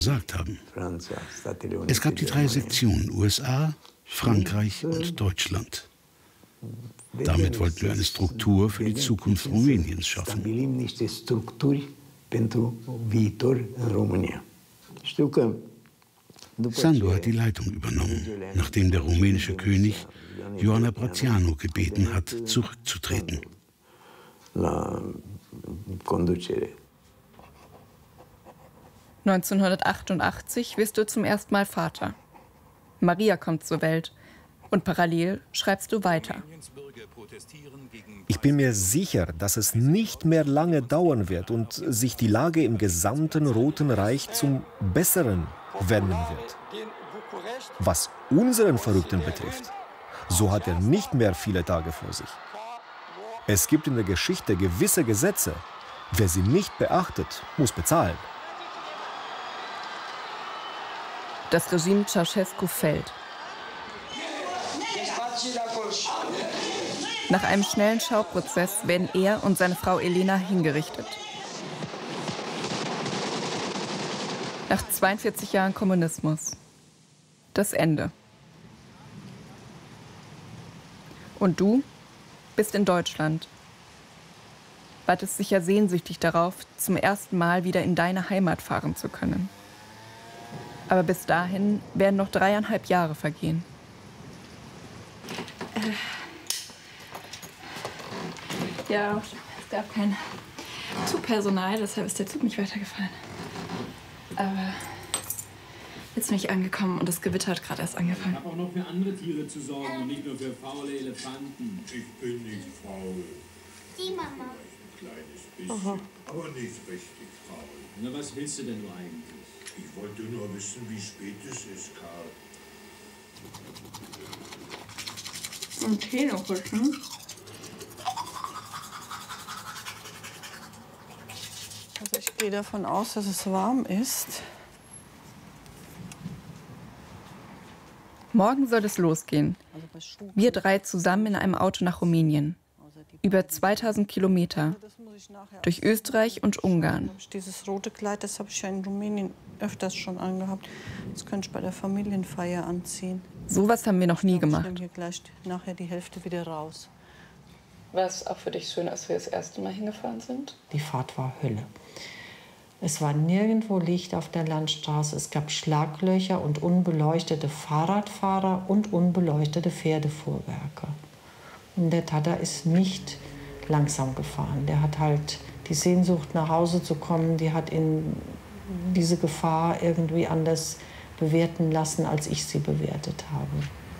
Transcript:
gesagt haben. Es gab die 3 Sektionen, USA, Frankreich und Deutschland. Damit wollten wir eine Struktur für die Zukunft Rumäniens schaffen. Sandu hat die Leitung übernommen, nachdem der rumänische König Ioana Brătianu gebeten hat, zurückzutreten. 1988 wirst du zum ersten Mal Vater. Maria kommt zur Welt und parallel schreibst du weiter. Ich bin mir sicher, dass es nicht mehr lange dauern wird und sich die Lage im gesamten Roten Reich zum Besseren wenden wird. Was unseren Verrückten betrifft, so hat er nicht mehr viele Tage vor sich. Es gibt in der Geschichte gewisse Gesetze. Wer sie nicht beachtet, muss bezahlen. Das Regime Ceausescu fällt. Nach einem schnellen Schauprozess werden er und seine Frau Elena hingerichtet. Nach 42 Jahren Kommunismus. Das Ende. Und du bist in Deutschland. Wartest sicher sehnsüchtig darauf, zum ersten Mal wieder in deine Heimat fahren zu können. Aber bis dahin werden noch 3,5 Jahre vergehen. Ja, es gab kein Zugpersonal, deshalb ist der Zug nicht weitergefahren. Aber jetzt bin ich angekommen und das Gewitter hat gerade erst angefangen. Ich habe auch noch für andere Tiere zu sorgen und nicht nur für faule Elefanten. Ich bin nicht faul. Die Mama. Ein kleines bisschen, aber nicht richtig faul. Na, was willst du denn nur eigentlich? Ich wollte nur wissen, wie spät es ist, Karl. Und Tee noch rücken. Also ich gehe davon aus, dass es warm ist. Morgen soll es losgehen. Wir 3 zusammen in einem Auto nach Rumänien. Über 2000 Kilometer. Durch Österreich und Ungarn. Dieses rote Kleid, das habe ich ja in Rumänien öfters schon angehabt. Das könnte ich bei der Familienfeier anziehen. Sowas haben wir noch nie gemacht. Ich nehme hier gleich nachher die Hälfte wieder raus. War es auch für dich schön, als wir das erste Mal hingefahren sind? Die Fahrt war Hölle. Es war nirgendwo Licht auf der Landstraße. Es gab Schlaglöcher und unbeleuchtete Fahrradfahrer und unbeleuchtete Pferdefuhrwerke. Und der Tata ist nicht langsam gefahren. Der hat halt die Sehnsucht, nach Hause zu kommen, die hat ihn diese Gefahr irgendwie anders bewerten lassen, als ich sie bewertet habe.